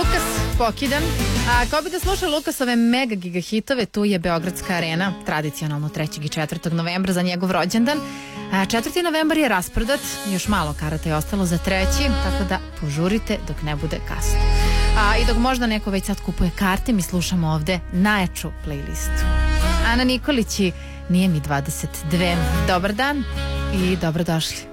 Lukas, Pokidan. A ko bi da sluša Lukasove mega giga hitove, tu je Beogradska arena, tradicionalno 3. i 4. novembra za njegov rođendan. 4. novembar je rasprodat, još malo karata je ostalo za 3. tako da požurite dok ne bude kasno. I dok možda neko već sad kupuje karte, mi slušamo ovde najjaču playlistu. Ana Nikolić i Nije mi 22. Dobar dan i dobrodošli.